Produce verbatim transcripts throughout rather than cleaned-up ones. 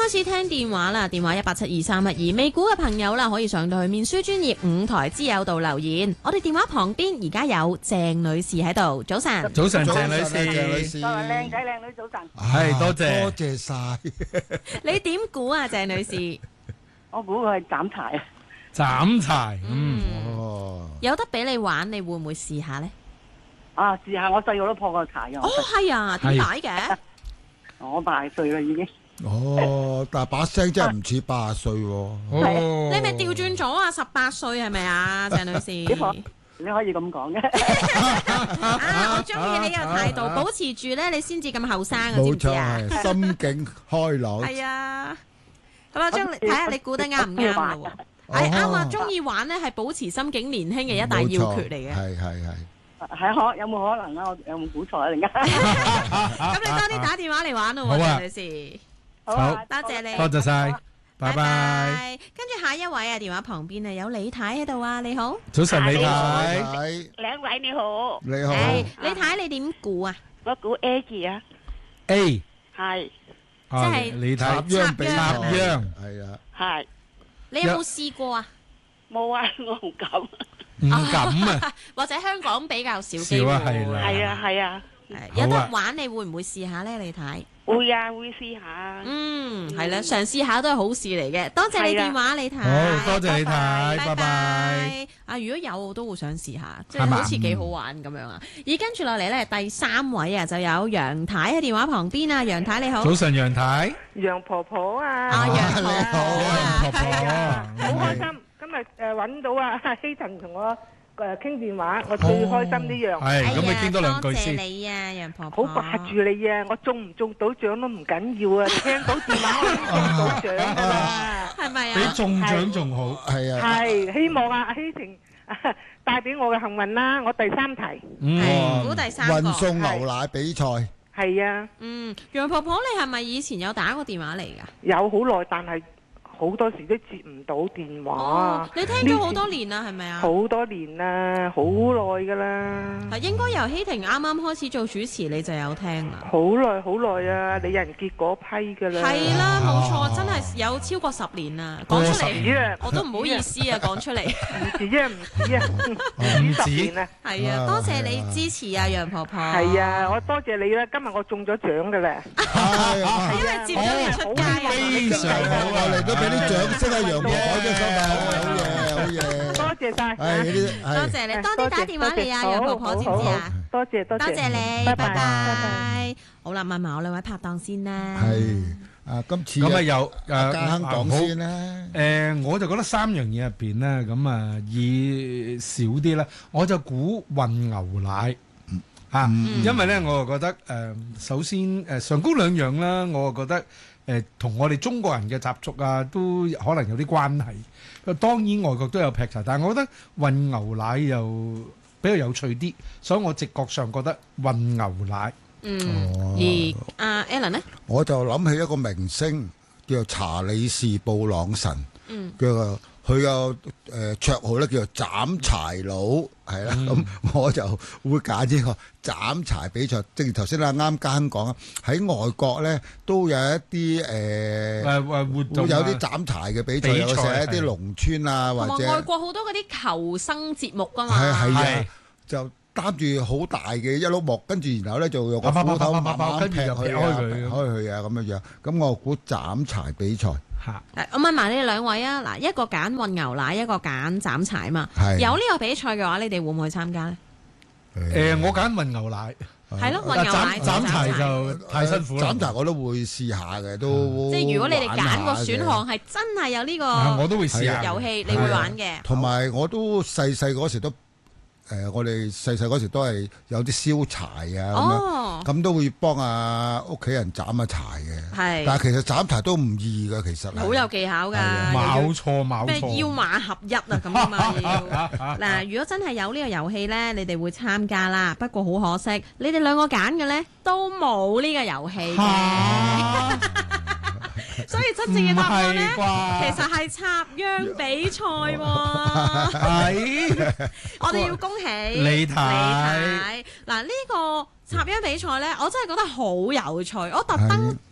開始聽電話啦，電話一八七二三一二，未估嘅朋友啦，可以上到去面書專頁五台之友度留言。我哋電話旁邊而家有鄭女士喺度，早晨。 早晨，鄭女士。 鄭女士。 各位靚仔靚女早晨。 係，多謝。 多謝晒。 你點估啊，鄭女士？ 我估佢係斬柴啊。 斬柴，嗯。 哦。 有得俾你玩，你會唔會試下呢？ 啊，試下，我細個都破過柴嘅。 哦，係啊，點解嘅？ 我大歲啦已經。 哦，但係把聲真係唔似八十歲喎。 哦。 你咪調轉咗啊？十八歲係咪啊，鄭女士？ 你可以咁講嘅。 啊，我中意你呢個態度，保持住咧，你先至咁後生啊，知唔知啊？ 冇錯，心境開朗。 係啊。好啦，將睇下你估得啱唔啱啦喎。係啱啊，中意玩咧係保持心境年輕嘅一大要訣嚟嘅。 係係係。 係可有冇可能啊？我有冇估錯啊？而家咁你多啲打電話嚟玩咯喎，鄭女士。 好啊， 多謝你， 多謝晒，拜拜。 跟住下一位啊，電話旁邊啊有李太喺度啊，你好。 早晨，李太。 兩位你好。 你好。 李太你點估啊？ 我估 A 字啊。 A。 係。 即係李太。 插秧比賽。 插秧。 係啊。 係。 你有冇試過啊？ 冇啊，我唔敢。 唔敢啊！ 或者香港比較少機會。 少啊，係啦。 係啊，係啊。 有得玩，你會唔會試下咧？李太。 會啊，會試下。 嗯，係啦，嘗試下都係好事嚟嘅。多謝你電話，李太。 好多謝李太，拜拜。 啊，如果有我都會想試下，即係好似幾好玩咁樣啊。而跟住落嚟咧，第三位啊，就有楊太喺電話旁邊啊。楊太你好。 早晨，楊太。 楊婆婆啊。 啊，楊婆婆。 楊婆婆。 好開心，今日誒揾到啊希騰同我誒傾電話，我最開心呢樣。 係，咁你傾多兩句先。 多謝你啊，楊婆婆。 好掛住你啊！我中唔中到獎都唔緊要啊，聽到電話我已經中到獎㗎啦。 係咪啊？ 比中獎仲好。 係啊。 係，希望啊希婷帶俾我嘅幸運啦！我第三題。 嗯。估第三個。 運送牛奶比賽。 係啊。 嗯，楊婆婆你係咪以前有打過電話嚟㗎？ 有好耐，但係好多時都接唔到電話。 哦，你聽咗好多年啦，係咪啊？ 好多年啦，好耐噶啦。 係應該由希婷啱啱開始做主持，你就有聽啦。 好耐好耐啊！你人結嗰批噶啦。 係啦，冇錯，真係有超過十年啦。講出嚟，我都唔好意思啊，講出嚟。 唔止啊，唔止啊，唔止十年啊。 係啊，多謝你支持啊，楊婆婆。 係啊，我多謝你啦！今日我中咗獎噶啦。 係因為接咗你出街啊。 非常好啊！ 嚟都俾啲掌聲啊，楊婆婆嘅收到，好嘢，好嘢。 多謝晒。 多謝你，多啲打電話嚟啊，楊婆婆知唔知啊？ 多謝多謝。 多謝你，拜拜拜。 拜。好啦，問埋我兩位拍檔先啦。 係啊，今次咁啊有誒家鄉講先啦。 誒，我就覺得三樣嘢入邊咧，咁啊以少啲啦，我就估混牛奶嚇，因為咧我就覺得誒，首先誒上高兩樣啦，我就覺得。誒同我哋中國人嘅習俗啊，都可能有啲關係。當然外國都有劈柴，但係我覺得混牛奶又比較有趣啲，所以我直覺上覺得混牛奶。 嗯，而阿 Alan 呢， 我就諗起一個明星叫做查理士布朗臣， 嗯， 叫做佢個誒綽號咧叫做斬柴佬，係啦，咁我就會揀呢個斬柴比賽。正如頭先阿啱家興講啊，喺外國咧都有一啲誒誒誒活動， 會有啲斬柴嘅比賽，有時喺一啲農村啊，或者外國好多嗰啲求生節目㗎嘛， 係係啊，就擔住好大嘅一碌木，跟住然後咧就用個斧頭慢慢劈佢啊，劈開佢啊咁樣樣。咁我估斬柴比賽。 嚇！我問埋你哋兩位啊，嗱，一個揀混牛奶，一個揀斬柴嘛。 係。有呢個比賽嘅話，你哋會唔會參加咧？ 誒，我揀混牛奶。 係咯，混牛奶。 斬柴就太辛苦啦。 斬柴我都會試下嘅，都。 即係如果你哋揀個選項係真係有呢個， 我都會試下遊戲，你會玩嘅。 同埋我都細細嗰時都。誒，我哋細細嗰時都係有啲燒柴啊，咁樣咁都會幫啊屋企人斬下柴嘅。係，但係其實斬柴都唔易㗎，其實好有技巧㗎。 冇錯冇錯。 咩腰馬合一啊咁啊嘛要。嗱，如果真係有呢個遊戲咧，你哋會參加啦。不過好可惜，你哋兩個揀嘅咧都冇呢個遊戲嘅。所以真正嘅答案咧，其實係插秧比賽喎。係，我哋要恭喜李太。 嗱，呢個插秧比賽咧，我真係覺得好有趣。我特登，我今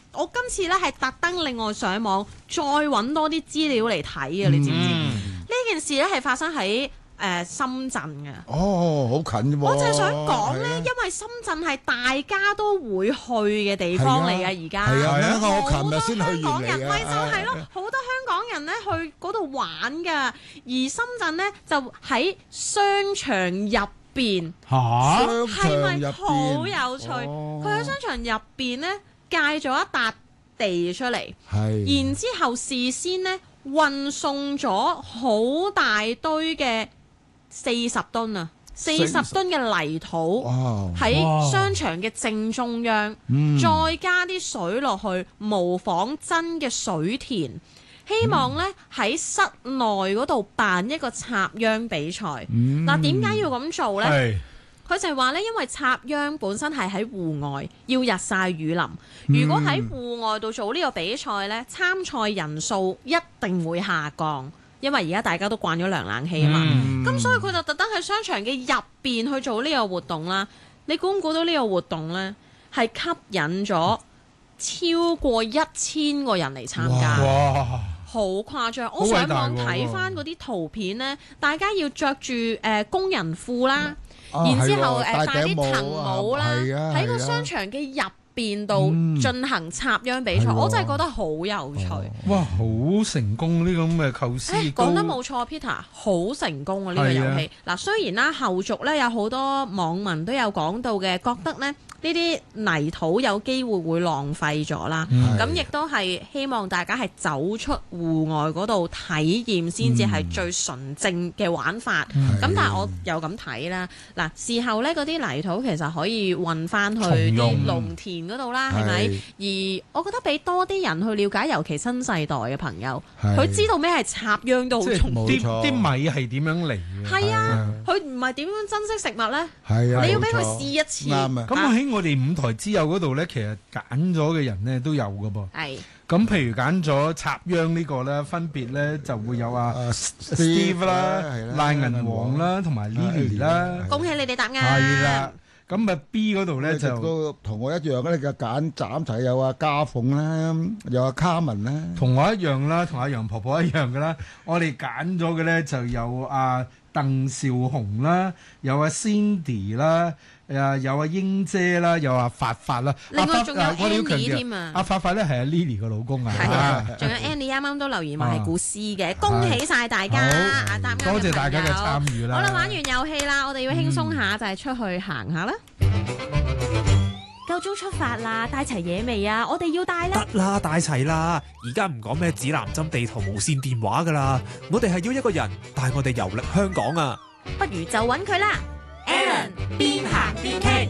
次咧係特登另外上網再揾多啲資料嚟睇嘅，你知唔知？呢、嗯、件事咧係發生喺誒、呃、深圳嘅。 哦，好近啫喎！ 我就係想講咧，因為深圳係大家都會去嘅地方嚟嘅，而家係啊， 好多我琴日先香港人去完咪就係咯，好多香港人咧去嗰度玩㗎，而深圳咧就喺商場入邊， 嚇， 係咪好有趣？佢喺、哦、商場入邊咧界咗一笪地出嚟，然之後事先咧運送咗好大堆嘅四十噸啊，四十噸嘅泥土喺商場嘅正中央，再加啲水落去，模仿真嘅水田。希望咧喺室內嗰度辦一個插秧比賽。嗱、嗯，點解要咁做呢？佢就係話咧，因為插秧本身係喺戶外，要日曬雨淋。如果喺戶外度做呢個比賽呢，參賽人數一定會下降，因為而家大家都慣咗涼冷氣啊嘛。咁、嗯、所以佢就特登喺商場嘅入邊去做呢個活動啦。你估唔估到呢個活動呢係吸引咗超過一千個人嚟參加？哇！好誇張！我上網睇翻嗰啲圖片呢，大家要着住誒工人褲啦，啊、然之後誒、啊、戴啲藤帽啦，喺個商場嘅入邊度進行插秧比賽，嗯、我真係覺得好有趣。哦、哇！ 好成功呢個咁嘅構思， 講、欸、得冇錯 ，Peter， 好成功啊！呢、呢個遊戲嗱，雖然啦後續呢有好多網民都有講到嘅，覺得呢。呢啲泥土有機會會浪費咗啦，咁亦都係希望大家係走出戶外嗰度體驗先至係最純正嘅玩法。咁、嗯、但係我又咁睇啦，嗱事後呢嗰啲泥土其實可以運翻去啲農田嗰度啦，係咪？而我覺得俾多啲人去了解，尤其新世代嘅朋友，佢知道咩係插秧都好重要。 啲啲米係點樣嚟嘅？ 係啊，佢唔係點樣珍惜食物呢？ 係啊， 你要俾佢試一次。 啱啊！ 咁喺我哋五台之友嗰度咧，其實揀咗嘅人咧都有噶噃。係。咁譬如揀咗插秧呢個咧，分別咧就會有啊 Steve 啦、賴銀王啦，同埋 Lily 啦。 恭喜你哋答啱。 係啦。咁啊 B 嗰度咧就都同我一樣咧，嘅揀斬齊有啊家鳳啦，有啊卡文啦。同我一樣啦，同阿楊婆婆一樣噶啦。我哋揀咗嘅咧就有阿鄧兆雄啦，有阿 Cindy 啦。誒有阿英姐啦，有阿發發啦， 另外仲有 Annie 添啊！ 阿發發咧係阿 Lily 個老公啊， 係啊，仲有 Annie 啱啱都留言話係古詩嘅，恭喜晒大家！啊，答啱嘅朋友， 多謝大家嘅參與啦！ 好啦，玩完遊戲啦，我哋要輕鬆下，就係出去行下啦。夠鐘出發啦，帶齊嘢未啊？我哋要帶啦！ 得啦，帶齊啦！而家唔講咩指南針、地圖、無線電話噶啦，我哋係要一個人帶我哋遊歷香港啊！ 不如就揾佢啦！Alan 邊行邊傾，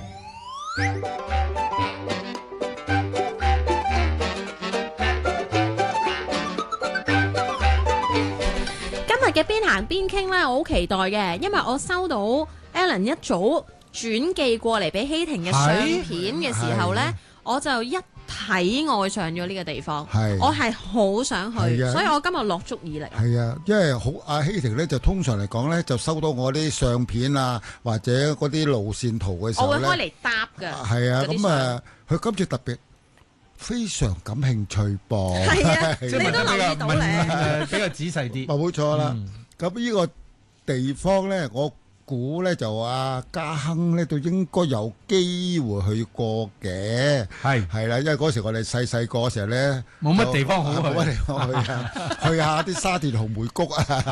今日嘅邊行邊傾呢，我好期待嘅，因為我收到 Alan 一早轉寄過嚟俾希婷嘅相片嘅時候呢，我就一睇愛上咗呢個地方，我係好想去，所以我今日落足耳力。 係啊，因為好阿希婷咧，就通常嚟講咧，就收到我啲相片啊，或者嗰啲路線圖嘅時候咧， 我會開嚟搭㗎。 係啊，咁啊，佢今次特別非常感興趣噃。 係啊，你都留意到咧， 比較仔細啲。 冇錯啦，咁呢個地方咧，我估咧就阿家亨咧都應該有機會去過嘅，係係啦，因為嗰時我哋細細個嗰時候咧， 冇乜地方好去， 冇乜地方去啊，去下啲沙田紅梅谷啊。